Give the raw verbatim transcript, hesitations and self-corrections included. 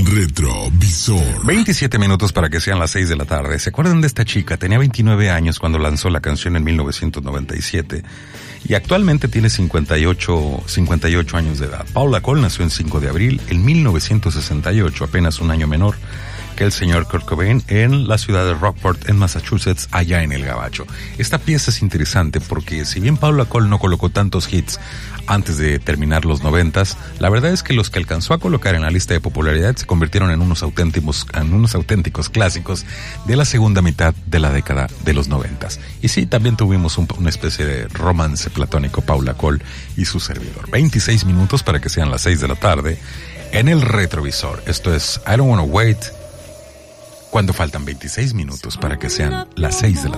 Retrovisor. veintisiete minutos para que sean las seis de la tarde. ¿Se acuerdan de esta chica? Tenía veintinueve años cuando lanzó la canción en mil novecientos noventa y siete y actualmente tiene cincuenta y ocho años de edad. Paula Cole nació el cinco de abril en mil novecientos sesenta y ocho, apenas un año menor que el señor Kurt Cobain, en la ciudad de Rockport, en Massachusetts, allá en el Gabacho. Esta pieza es interesante porque si bien Paula Cole no colocó tantos hits antes de terminar los noventas, la verdad es que los que alcanzó a colocar en la lista de popularidad se convirtieron en unos auténticos, en unos auténticos clásicos de la segunda mitad de la década de los noventas. Y sí, también tuvimos un, una especie de romance platónico, Paula Cole y su servidor. veintiséis minutos para que sean las seis de la tarde en el retrovisor. Esto es I Don't Wanna Wait, cuando faltan veintiséis minutos para que sean las seis de la tarde.